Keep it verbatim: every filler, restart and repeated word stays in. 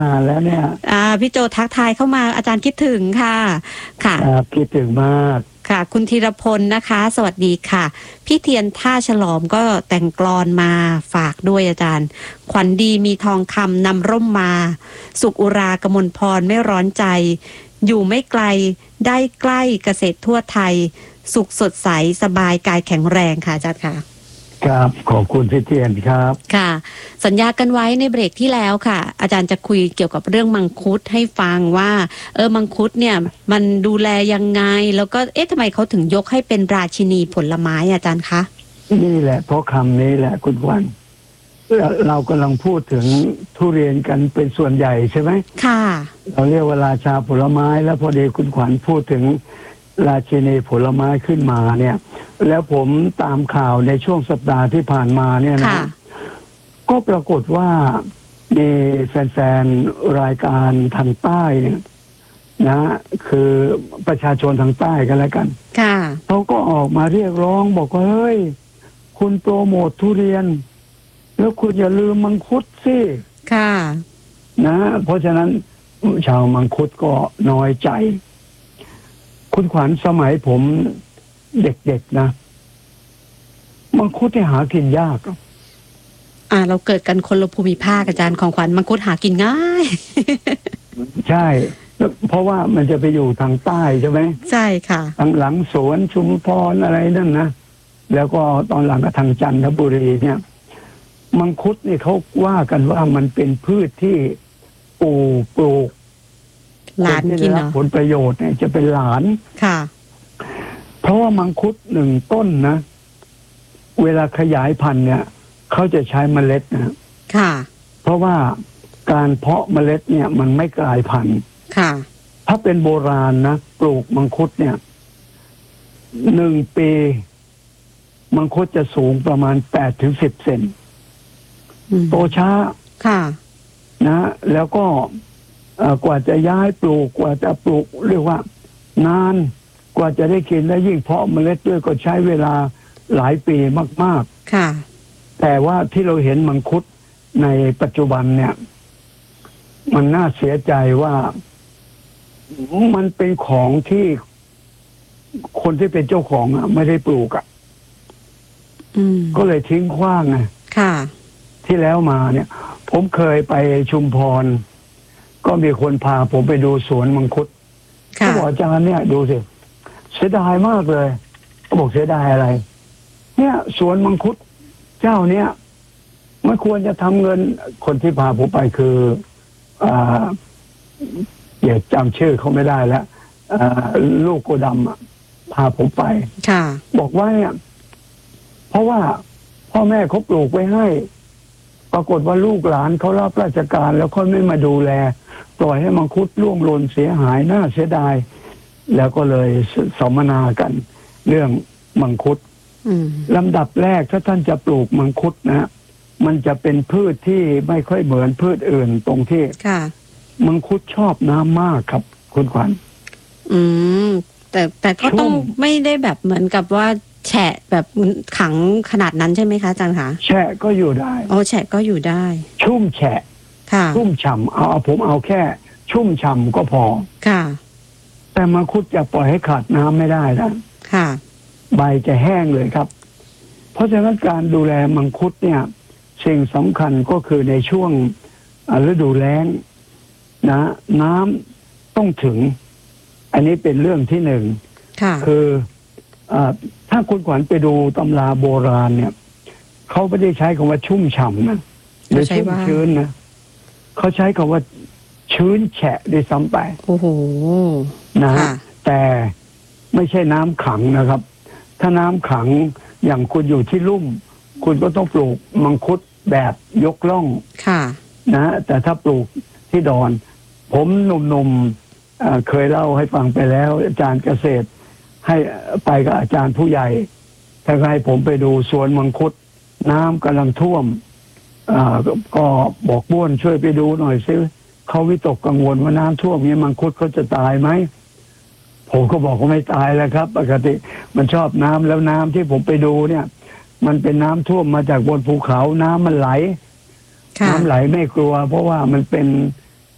นานแล้วเนี่ยอ่าพี่โจทักทายเข้ามาอาจารย์คิดถึงค่ะค่ะครับคิดถึงมากค่ะคุณธีรพลนะคะสวัสดีค่ะพี่เทียนท่าฉลอมก็แต่งกลอนมาฝากด้วยอาจารย์ขวัญดีมีทองคำนำร่มมาสุขอุรากมลพรไม่ร้อนใจอยู่ไม่ไกลได้ใกล้เกษตรทั่วไทยสุขสดใสสบายกายแข็งแรงค่ะอาจารย์ค่ะครับขอบคุณพี่เทียนครับค่ะสัญญากันไว้ในเบรกที่แล้วค่ะอาจารย์จะคุยเกี่ยวกับเรื่องมังคุดให้ฟังว่าเออมังคุดเนี่ยมันดูแลยังไงแล้วก็เอ๊ะทำไมเขาถึงยกให้เป็นราชินีผลไม้อาจารย์คะนี่แหละเพราะคำนี้แหละคุณวันเรากำลังพูดถึงทุเรียนกันเป็นส่วนใหญ่ใช่ไหมค่ะเราเรียกว่าราชาผลไม้แล้วพอดีคุณขวัญพูดถึงราชินีผลไม้ขึ้นมาเนี่ยแล้วผมตามข่าวในช่วงสัปดาห์ที่ผ่านมาเนี่ยนะก็ปรากฏว่ามีแฟนๆรายการทางใต้เนี่ยนะคือประชาชนทางใต้กันแล้วกันเขาก็ออกมาเรียกร้องบอกว่าเฮ้ยคุณโปรโมททุเรียนแล้วคุณอย่าลืมมังคุดสิค่ะนะเพราะฉะนั้นชาวมังคุดก็น้อยใจคุณขวัญสมัยผมเด็กๆนะมังคุดที่หากินยากอ่าเราเกิดกันคนละภูมิภาคอาจารย์ของขวัญมังคุดหากินง่ายใช่เพราะว่ามันจะไปอยู่ทางใต้ใช่ไหมใช่ค่ะทางหลังสวนชุมพรอะไรนั่นนะแล้วก็ตอนหลังก็ทางจันทบุรีเนี่ยมังคุดนี่เขาว่ากันว่ามันเป็นพืชที่ปลูกปลูกหลานกินเนาะผลประโยชน์เนี่ยจะเป็นหลานค่ะเพราะว่ามังคุดหนึ่งต้นนะเวลาขยายพันธุ์เนี่ยเขาจะใช้เมล็ดนะค่ะเพราะว่าการเพาะเมล็ดเนี่ยมันไม่กลายพันธุ์ค่ะถ้าเป็นโบราณนะปลูกมังคุดเนี่ยหนึ่งปีมังคุดจะสูงประมาณแปดถึงสิบเซนโตช้าค่ะนะแล้วก็กว่าจะย้ายปลูกกว่าจะปลูกเรียกว่านานกว่าจะได้กินและยิ่งเพาะเมล็ดด้วยก็ใช้เวลาหลายปีมากๆค่ะแต่ว่าที่เราเห็นมังคุดในปัจจุบันเนี่ยมันน่าเสียใจว่ามันเป็นของที่คนที่เป็นเจ้าของอ่ะไม่ได้ปลูกอ่ะก็เลยทิ้งขว้างไงค่ะที่แล้วมาเนี่ยผมเคยไปชุมพรก็มีคนพาผมไปดูสวนมังคุดเขาบอกอาจารย์เนี่ยดูสิเสียดายมากเลยเขาบอกเสียดายอะไรเนี่ยสวนมังคุดเจ้าเนี้ยมันควรจะทำเงินคนที่พาผมไปคืออ่าอย่าจำชื่อเขาไม่ได้แล้วลูกโกดำอ่ะพาผมไปบอกว่าเนี่ยเพราะว่าพ่อแม่เขาปลูกไว้ให้ปรากฏว่าลูกหลานเขารับราชการแล้วเขาไม่มาดูแลปล่อยให้มังคุดร่วงหล่นเสียหายน่าเสียดายแล้วก็เลยสัมมนากันเรื่องมังคุดลำดับแรกถ้าท่านจะปลูกมังคุดนะมันจะเป็นพืชที่ไม่ค่อยเหมือนพืชอื่นตรงที่มังคุดชอบน้ำมากครับคุณขวัญอืมแต่แต่ก็ต้องไม่ได้แบบเหมือนกับว่าแฉะแบบขังขนาดนั้นใช่ไหมคะอาจารย์คะแฉะก็อยู่ได้อ๋อแฉะก็อยู่ได้ชุ่มแฉะค่ะชุ่มฉ่ำเอาผมเอาแค่ชุ่มฉ่ำก็พอค่ะแต่มังคุดจะปล่อยให้ขาดน้ำไม่ได้นะค่ะใบจะแห้งเลยครับเพราะฉะนั้นการดูแลมังคุดเนี่ยสิ่งสำคัญก็คือในช่วงฤดูแล้งนะน้ำต้องถึงอันนี้เป็นเรื่องที่หนึ่งคือถ้าคุณขวัญไปดูตำราโบราณเนี่ยเขาไม่ได้ใช้คำว่าชุ่มฉ่ำนะหรือชุ่มชื้นนะเขาใช้คำว่าชื้นแฉะด้วยซ้ำไปโอ้โหนะแต่ไม่ใช่น้ำขังนะครับ ถ้าน้ำขังอย่างคุณอยู่ที่ลุ่มคุณก็ต้องปลูกมังคุดแบบยกล่องนะแต่ถ้าปลูกที่ดอนผมหนุ่มๆเคยเล่าให้ฟังไปแล้วอาจารย์เกษตรให้ไปกับอาจารย์ผู้ใหญ่ถ้าให้ผมไปดูสวนมังคุดน้ำกำลังท่วมก็บอกบ้วนช่วยไปดูหน่อยซิเขาวิตกกังวลว่าน้ำท่วมนี้มังคุดเขาจะตายไหมผมก็บอกว่าไม่ตายแล้วครับปกติมันชอบน้ำแล้วน้ำที่ผมไปดูเนี่ยมันเป็นน้ำท่วมมาจากบนภูเขาน้ำมันไหลน้ำไหลไม่กลัวเพราะว่ามันเป็น